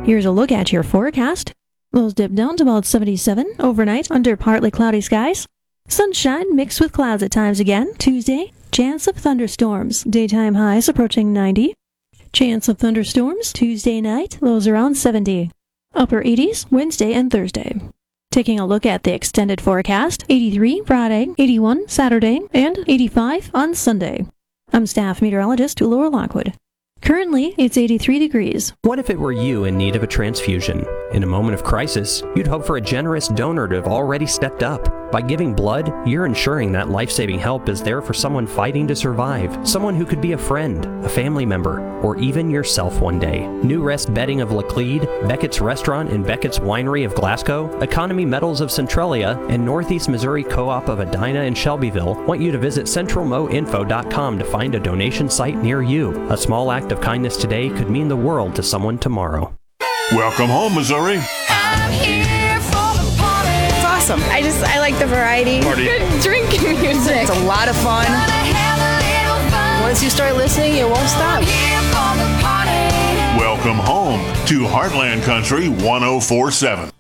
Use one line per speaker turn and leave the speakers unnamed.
Here's a look at your forecast. Lows dip down to about 77 overnight under partly cloudy skies. Sunshine mixed with clouds at times again. Tuesday, chance of thunderstorms. Daytime highs approaching 90. Chance of thunderstorms Tuesday night, lows around 70. Upper 80s Wednesday and Thursday. Taking a look at the extended forecast, 83 Friday, 81 Saturday, and 85 on Sunday. I'm staff meteorologist Laura Lockwood. Currently, it's 83 degrees.
What if it were you in need of a transfusion? In a moment of crisis, you'd hope for a generous donor to have already stepped up. By giving blood, you're ensuring that life-saving help is there for someone fighting to survive, someone who could be a friend, a family member, or even yourself one day. New Rest Bedding of Laclede, Beckett's Restaurant and Beckett's Winery of Glasgow, Economy Metals of Centralia, and Northeast Missouri Co-op of Edina and Shelbyville want you to visit centralmoinfo.com to find a donation site near you. A small act of kindness today could mean the world to someone tomorrow.
Welcome home, Missouri.
I'm here for the party.
It's awesome. I like the variety.
Party.
Good drinking music. It's a lot of fun.
Gonna have a little fun.
Once you start listening, it won't stop.
I'm here for the party.
Welcome home to Heartland Country 104.7.